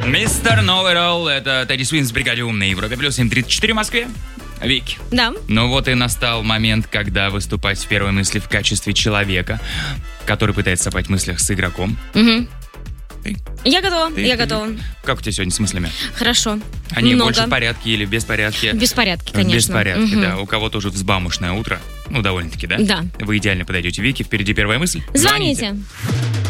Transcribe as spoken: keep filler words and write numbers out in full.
Мистер Новый Ролл, это Тедди Свинс в бригаде «Умный». Европе плюс семь тридцать четыре в Москве. Вики. Да. Ну вот и настал момент, когда выступать в первой мысли в качестве человека, который пытается совпать в мыслях с игроком. Угу. Ты? Я готова, Ты? я Ты? готова. Как у тебя сегодня с мыслями? Хорошо. Они Много. больше в порядке или в беспорядке? В беспорядке, конечно. В беспорядке, Угу. да. У кого-то уже взбамошное утро. Ну, довольно-таки, да? Да. Вы идеально подойдете. Вики, впереди первая мысль. Звоните.